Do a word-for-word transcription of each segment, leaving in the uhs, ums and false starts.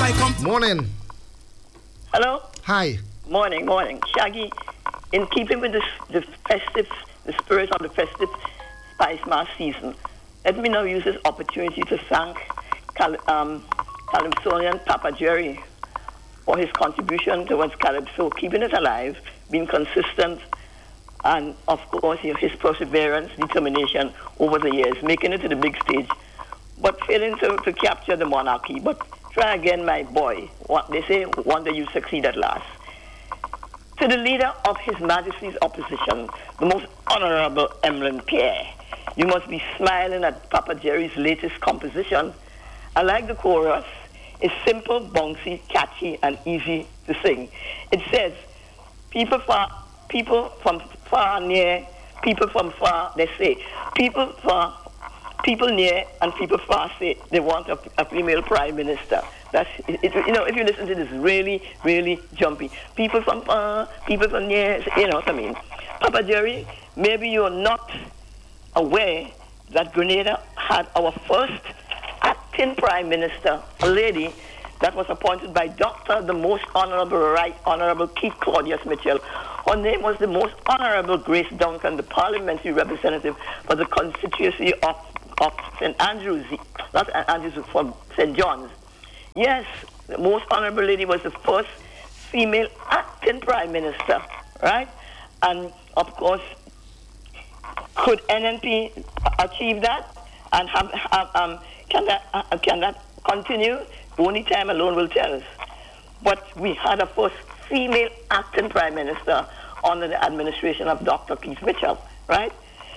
Morning. Hello? Hi. Morning, morning. Shaggy, in keeping with the, the festive, the spirit of the festive Spice Mass season, let me now use this opportunity to thank Cal- um, Calypsonian Papa Jerry for his contribution towards Calypso, keeping it alive, being consistent, and of course his perseverance, determination over the years, making it to the big stage, but failing to, to capture the monarchy. But try again, my boy. What they say, one day you succeed at last. To the leader of His Majesty's opposition, the most honorable Emlyn Pierre, you must be smiling at Papa Jerry's latest composition. I like the chorus. It's simple, bouncy, catchy, and easy to sing. It says, people far, people from far near, people from far, they say, people far, people near and people far say they want a, a female prime minister. That's, it, it, you know, if you listen to this, really, really jumpy. People from far, people from near, you know what I mean. Papa Jerry, maybe you're not aware that Grenada had our first acting prime minister, a lady that was appointed by Doctor the Most Honorable Right Honorable Keith Claudius Mitchell. Her name was the Most Honorable Grace Duncan, the parliamentary representative for the constituency of, of Saint Andrews, not Saint Andrews, for Saint John's. Yes, the Most Honorable Lady was the first female acting prime minister, right? And of course, could N N P achieve that? And have, have, um, can that uh, can that continue? Only time alone will tell us. But we had a first female acting prime minister under the administration of Doctor Keith Mitchell, right?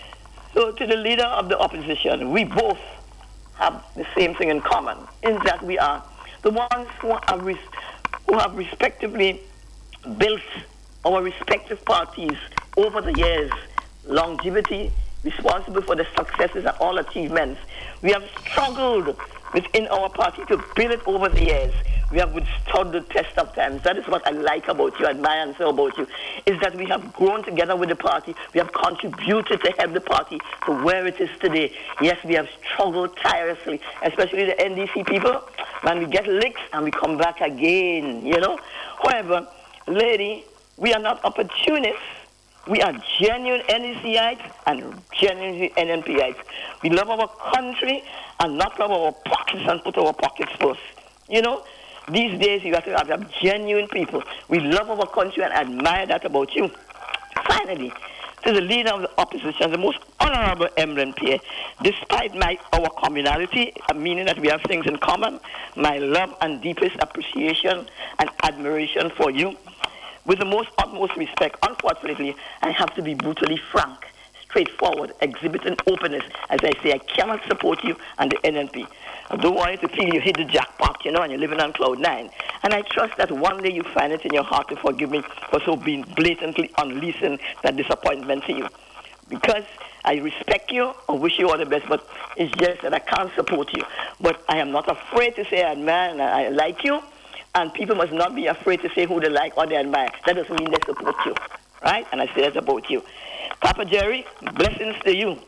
So to the leader of the opposition, we both have the same thing in common, in that we are the ones who have, res- who have respectively built our respective parties over the years, longevity, responsible for the successes and all achievements. We have struggled within our party to build it over the years. We have withstood the test of times. That is what I like about you, admire and so about you, is that we have grown together with the party. We have contributed to help the party to where it is today. Yes, we have struggled tirelessly, especially the N D C people. Man, we get licks and we come back again, you know. However, lady, we are not opportunists. We are genuine N D C ites and genuine N N P ites. We love our country and not love our pockets and put our pockets first. You know, these days you have to have, have genuine people. We love our country and admire that about you. Finally, to the leader of the opposition, the most honorable Emlyn Pierre, despite my our communality, meaning that we have things in common, my love and deepest appreciation and admiration for you, with the most utmost respect, unfortunately, I have to be brutally frank, straightforward, exhibiting openness. As I say, I cannot support you and the N N P. I don't want you to feel you hit the jackpot, you know, and you're living on cloud nine. And I trust that one day you find it in your heart to forgive me for so being blatantly unleashing that disappointment to you. Because I respect you, I wish you all the best, but it's just that I can't support you. But I am not afraid to say I admire and I like you. And people must not be afraid to say who they like or they admire. That doesn't mean they support you, right? And I say that about you. Papa Jerry, blessings to you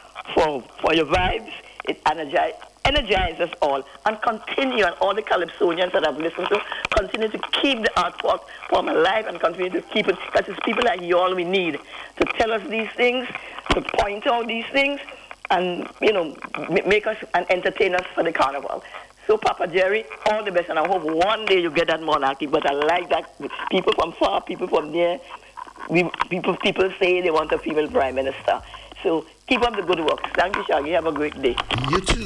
for for your vibes. It energize, energizes us all. And continue, and all the Calypsonians that I've listened to, continue to keep the art form alive and continue to keep it. Because it's people like you all we need to tell us these things, to point out these things, and, you know, make us and entertain us for the carnival. So, Papa Jerry, all the best, and I hope one day you get that monarchy. But I like that people from far, people from near, we, people people say they want a female prime minister. So, keep up the good work. Thank you, Shaggy. Have a great day. You too.